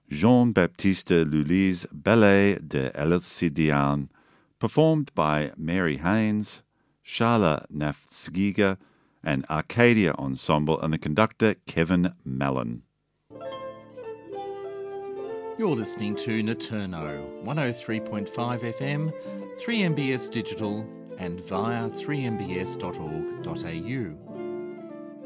Jean-Baptiste Lully's Ballet de Alcidiane, performed by Mary Haynes, Sharla Naftzgiga, and Arcadia Ensemble, and the conductor Kevin Mallon. You're listening to Naturno, 103.5 FM, 3MBS Digital, and via 3mbs.org.au.